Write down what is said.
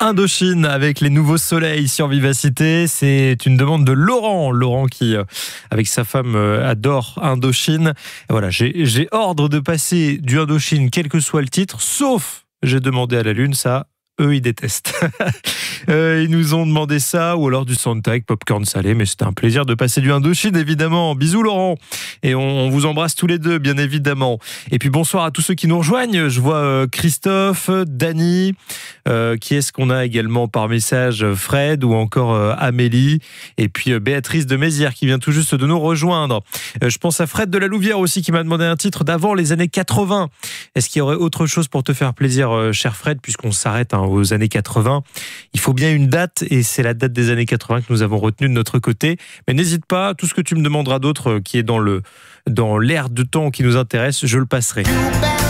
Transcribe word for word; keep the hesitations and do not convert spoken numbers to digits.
Indochine avec les nouveaux soleils sur Vivacité. C'est une demande de Laurent. Laurent qui, avec sa femme, adore Indochine. Et voilà, j'ai, j'ai ordre de passer du Indochine, quel que soit le titre, sauf j'ai demandé à la Lune, ça, eux, ils détestent. euh, ils nous ont demandé ça, ou alors du Soundtrack, popcorn salé, mais c'était un plaisir de passer du Indochine, évidemment. Bisous, Laurent. Et on, on vous embrasse tous les deux, bien évidemment. Et puis bonsoir à tous ceux qui nous rejoignent. Je vois euh, Christophe, Dany, euh, qui est-ce qu'on a également par message, Fred, ou encore euh, Amélie, et puis euh, Béatrice de Mézières, qui vient tout juste de nous rejoindre. Euh, je pense à Fred de la Louvière aussi, qui m'a demandé un titre d'avant les années quatre-vingts. Est-ce qu'il y aurait autre chose pour te faire plaisir, euh, cher Fred, puisqu'on s'arrête hein, aux années quatre-vingts. Il faut bien une date, et c'est la date des années quatre-vingts que nous avons retenue de notre côté. Mais n'hésite pas, tout ce que tu me demanderas d'autre, qui est dans le dans l'air de temps qui nous intéresse, je le passerai.